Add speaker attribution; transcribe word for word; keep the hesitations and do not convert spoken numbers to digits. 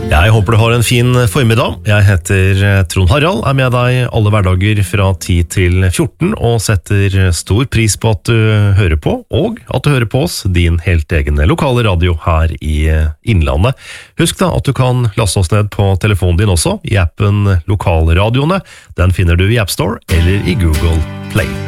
Speaker 1: Jeg håper du har en fin formiddag. Jeg heter Trond Harald, er med deg alle hverdager fra ti til fjorten, og setter stor pris på at du hører på, og at du hører på oss, din helt egen lokale radio her i Innlandet. Husk da at du kan laste oss ned på telefonen din også, i appen Lokalradioene. Den finner du i App Store eller i Google Play.